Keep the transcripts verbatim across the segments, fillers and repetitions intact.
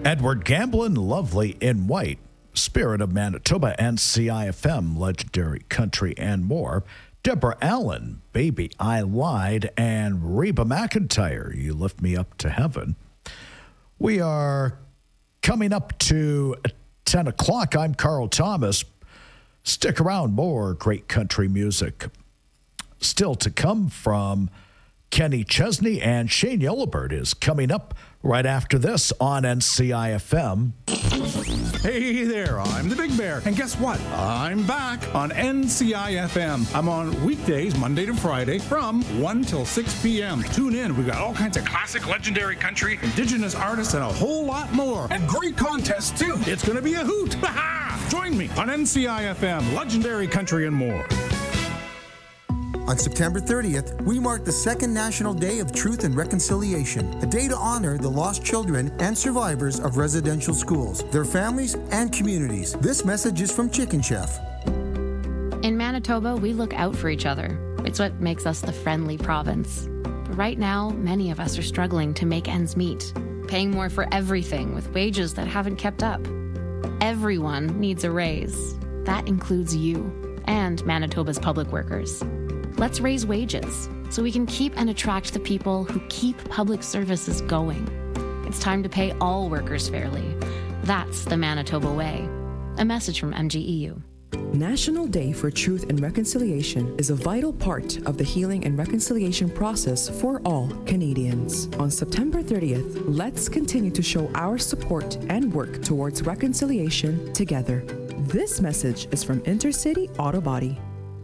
Edward Gamblin, Lovely in White, Spirit of Manitoba, N C I F M, Legendary Country, and more. Deborah Allen, Baby I Lied, and Reba McEntire, You Lift Me Up to Heaven. We are coming up to ten o'clock. I'm Carl Thomas. Stick around, more great country music still to come from Kenny Chesney, and Shane Yellowbird is coming up right after this on N C I F M. Hey there, I'm the Big Bear, and guess what? I'm back on N C I F M. I'm on weekdays, Monday to Friday, from one till six p.m. Tune in. We've got all kinds of classic, legendary country, indigenous artists, and a whole lot more. And great contests, too. It's going to be a hoot. Join me on N C I F M, Legendary Country, and more. On September thirtieth, we mark the second National Day of Truth and Reconciliation, a day to honor the lost children and survivors of residential schools, their families, and communities. This message is from Chicken Chef. In Manitoba, we look out for each other. It's what makes us the friendly province. But right now, many of us are struggling to make ends meet, paying more for everything with wages that haven't kept up. Everyone needs a raise. That includes you and Manitoba's public workers. Let's raise wages so we can keep and attract the people who keep public services going. It's time to pay all workers fairly. That's the Manitoba way. A message from M G E U. National Day for Truth and Reconciliation is a vital part of the healing and reconciliation process for all Canadians. On September thirtieth, let's continue to show our support and work towards reconciliation together. This message is from Intercity Auto Body.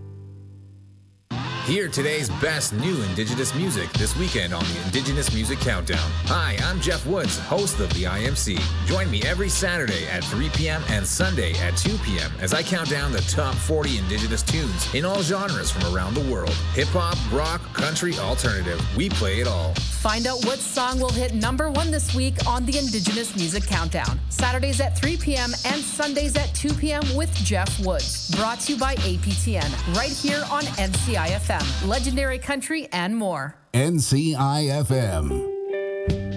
Hear today's best new Indigenous music this weekend on the Indigenous Music Countdown. Hi, I'm Jeff Woods, host of the I M C. Join me every Saturday at three p.m. and Sunday at two p.m. as I count down the top forty Indigenous tunes in all genres from around the world. Hip-hop, rock, country, alternative. We play it all. Find out what song will hit number one this week on the Indigenous Music Countdown. Saturdays at three p.m. and Sundays at two p.m. with Jeff Woods. Brought to you by A P T N, right here on N C I F M. Legendary Country and more. N C I F M.